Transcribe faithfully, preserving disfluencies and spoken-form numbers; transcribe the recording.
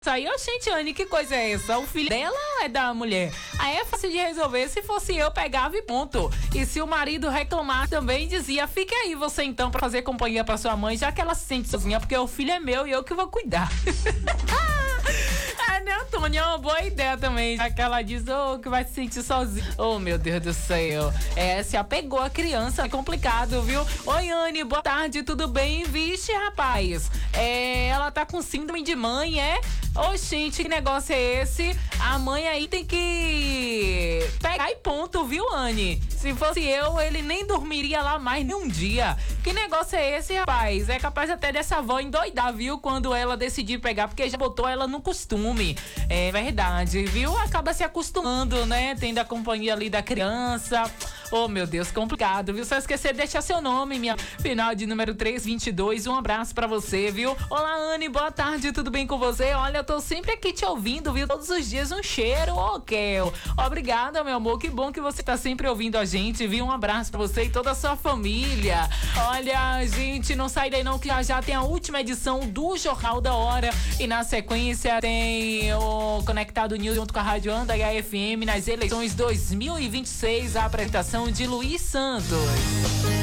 Aí, ô, gente, Anne, que coisa é essa? O filho dela é da mulher. Aí é fácil de resolver. Se fosse eu, pegava e ponto. E se o marido reclamar também, dizia: fique aí você então pra fazer companhia pra sua mãe, já que ela se sente sozinha, porque o filho é meu e eu que vou cuidar. Ah, né, Antônia? É uma boa ideia também. Já que ela diz, oh, que vai se sentir sozinha. Oh, meu Deus do céu. É, se apegou a criança. É complicado, viu? Oi, Anne, boa tarde, tudo bem? Vixe, rapaz. É, ela tá com síndrome de mãe, é? Ô, gente, que negócio é esse? A mãe aí tem que pegar e ponto, viu, Anne? Se fosse eu, ele nem dormiria lá mais nem um dia. Que negócio é esse, rapaz? É capaz até dessa avó endoidar, viu? Quando ela decidir pegar, porque já botou ela no costume. É verdade, viu? Acaba se acostumando, né? Tendo a companhia ali da criança. Oh, meu Deus, complicado, viu? Só esquecer de deixar seu nome, minha final de número três vinte e dois. Um abraço pra você, viu? Olá, Anne, boa tarde, tudo bem com você? Olha, eu tô sempre aqui te ouvindo, viu? Todos os dias um cheiro, ô, oh, Kel. Obrigada, meu amor, que bom que você tá sempre ouvindo a gente, viu? Um abraço pra você e toda a sua família. Olha, gente, não sai daí não, que já já tem a última edição do Jornal da Hora. E na sequência tem o Conectado News junto com a Rádio Anda H F M nas eleições dois mil e vinte e seis, a apresentação de Luiz Santos.